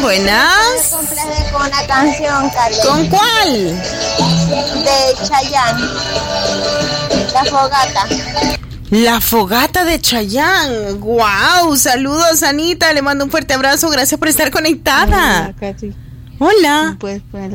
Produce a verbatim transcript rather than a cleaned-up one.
buenas. Me complace con una canción, Carlos. ¿Con cuál? De Chayanne. La fogata. La fogata de Chayanne. Wow, saludos Anita, le mando un fuerte abrazo, gracias por estar conectada. Hola, Katy. Hola. ¿Puedes poner